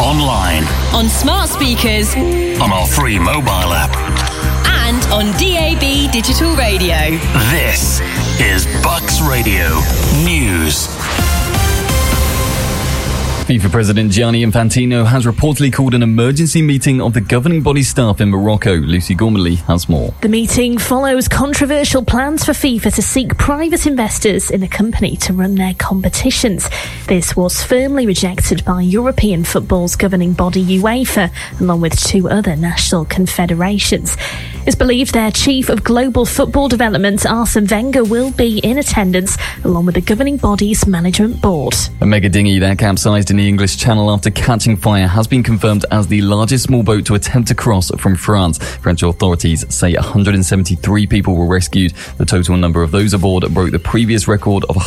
online, on smart speakers, on our free mobile app, and on DAB digital radio. This is Bucks Radio News. FIFA President Gianni Infantino has reportedly called an emergency meeting of the governing body staff in Morocco. Lucy Gormley has more. The meeting follows controversial plans for FIFA to seek private investors in the company to run their competitions. This was firmly rejected by European football's governing body UEFA, along with two other national confederations. It's believed their chief of global football development, Arsene Wenger, will be in attendance, along with the governing body's management board. A mega dinghy that capsized in the English Channel after catching fire has been confirmed as the largest small boat to attempt to cross from France. French authorities say 173 people were rescued. The total number of those aboard broke the previous record of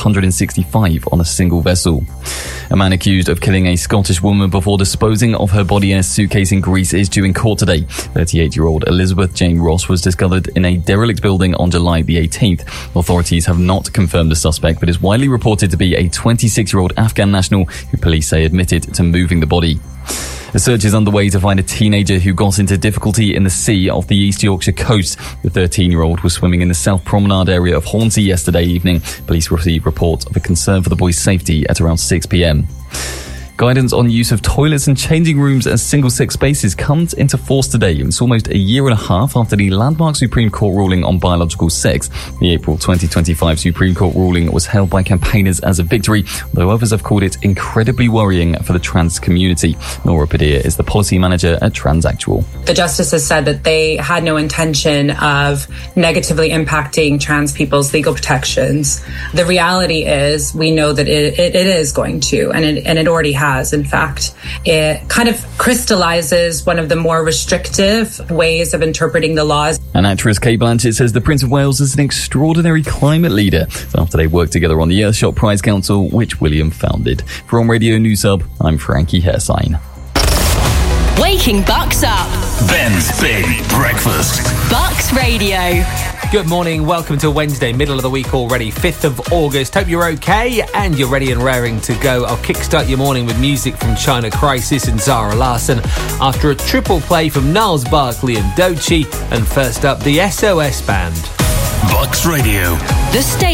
165 on a single vessel. A man accused of killing a Scottish woman before disposing of her body in a suitcase in Greece is due in court today. 38-year-old Elizabeth Jane Ross was discovered in a derelict building on July the 18th. Authorities have not confirmed the suspect, but is widely reported to be a 26-year-old Afghan national who police say admitted to moving the body. A search is underway to find a teenager who got into difficulty in the sea off the East Yorkshire coast. The 13-year-old was swimming in the South Promenade area of Hornsey yesterday evening. Police received reports of a concern for the boy's safety at around 6 p.m. Guidance on use of toilets and changing rooms as single-sex spaces comes into force today. It's almost a year and a half after the landmark Supreme Court ruling on biological sex. The April 2025 Supreme Court ruling was hailed by campaigners as a victory, though others have called it incredibly worrying for the trans community. Nora Padilla is the policy manager at Transactual. The justices said that they had no intention of negatively impacting trans people's legal protections. The reality is we know that it is going to, and it already has. In fact, it kind of crystallizes one of the more restrictive ways of interpreting the laws. And actress Cate Blanchett says the Prince of Wales is an extraordinary climate leader after they worked together on the Earthshot Prize Council, which William founded. From Radio News Hub, I'm Frankie Hairsign. Waking Bucks up. Ben's Big Breakfast. Bucks Radio. Good morning, welcome to Wednesday, middle of the week already, 5th of August. Hope you're okay and you're ready and raring to go. I'll kickstart your morning with music from China Crisis and Zara Larsson after a triple play from Niles Barkley and Doechii. And first up, the SOS Band. Bucks Radio. The station.